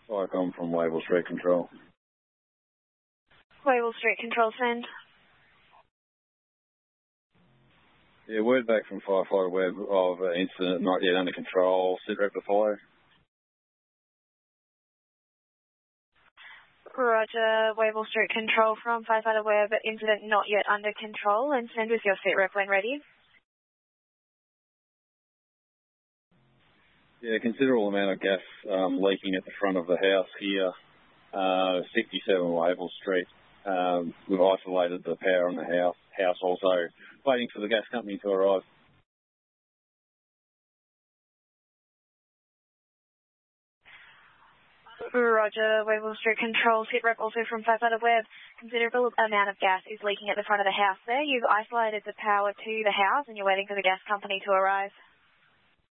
I'm from Wavell Street Control. Wavell Street Control, send. Yeah, word back from Firefighter Webb of incident not yet under control. Sit rep to follow. Roger, Wavell Street Control from Firefighter Webb, incident not yet under control, and send with your sit rep when ready. Yeah, considerable amount of gas leaking at the front of the house here, 67 Wavell Street. We've isolated the power in the house also, waiting for the gas company to arrive. Roger, Wavell Street Control, sit rep also from Firefighter Webb. Considerable amount of gas is leaking at the front of the house there. You've isolated the power to the house and you're waiting for the gas company to arrive.